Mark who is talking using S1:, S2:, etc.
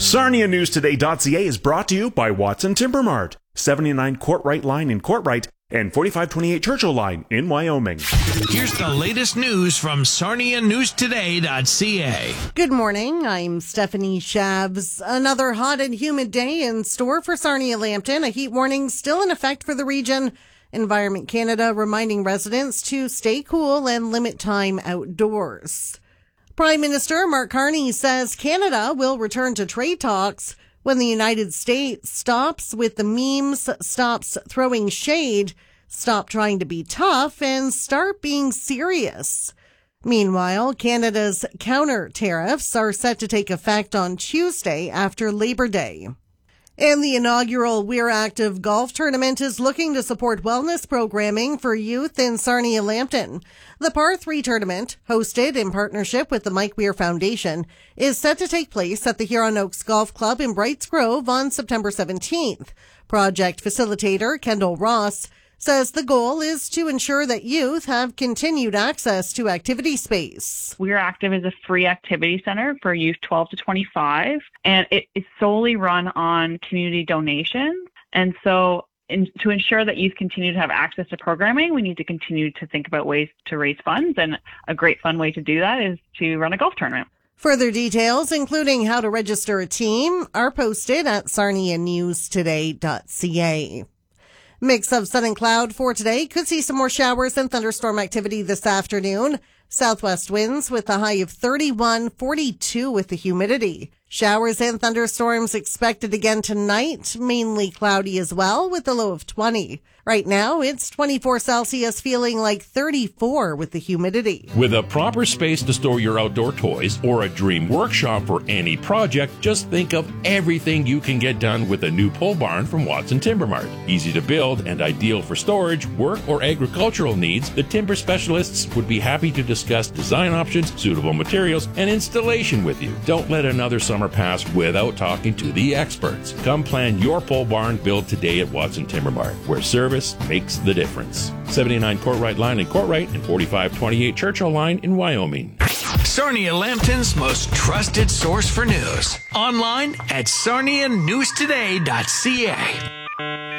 S1: SarniaNewsToday.ca is brought to you by Watson Timber Mart, 79 Courtright Line in Courtright and 4528 Churchill Line in Wyoming.
S2: Here's the latest news from SarniaNewsToday.ca.
S3: Good morning. I'm Stephanie Shabs. Another hot and humid day in store for Sarnia-Lambton. A heat warning still in effect for the region. Environment Canada reminding residents to stay cool and limit time outdoors. Prime Minister Mark Carney says Canada will return to trade talks when the United States stops with the memes, stops throwing shade, stop trying to be tough, and start being serious. Meanwhile, Canada's counter tariffs are set to take effect on Tuesday after Labor Day. And the inaugural We're Active golf tournament is looking to support wellness programming for youth in Sarnia-Lambton. The Par 3 tournament, hosted in partnership with the Mike Weir Foundation, is set to take place at the Huron Oaks Golf Club in Brights Grove on September 17th. Project facilitator Kendall Ross says the goal is to ensure that youth have continued access to activity space.
S4: We're Active is a free activity center for youth 12 to 25, and it is solely run on community donations. And so to ensure that youth continue to have access to programming, we need to continue to think about ways to raise funds, and a great fun way to do that is to run a golf tournament.
S3: Further details, including how to register a team, are posted at sarnianewstoday.ca. Mix of sun and cloud for today. Could see some more showers and thunderstorm activity this afternoon. Southwest winds with a high of 31, 42 with the humidity. Showers and thunderstorms expected again tonight, mainly cloudy as well with a low of 20. Right now, it's 24 Celsius, feeling like 34 with the humidity.
S5: With a proper space to store your outdoor toys or a dream workshop for any project, just think of everything you can get done with a new pole barn from Watson Timber Mart. Easy to build and ideal for storage, work, or agricultural needs, the timber specialists would be happy to discuss design options, suitable materials, and installation with you. Don't let another summer pass without talking to the experts. Come plan your pole barn build today at Watson Timber Mart, where service makes the difference. 79 Courtright Line in Courtright and 4528 Churchill Line in Wyoming.
S2: Sarnia-Lambton's most trusted source for news. Online at SarniaNewsToday.ca.